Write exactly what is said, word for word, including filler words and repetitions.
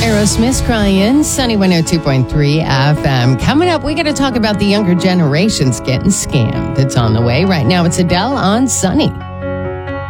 Aerosmith's Crying, Sunny one oh two point three F M. Coming up, we got to talk about the younger generations getting scammed. It's on the way. Right now, it's Adele on Sunny.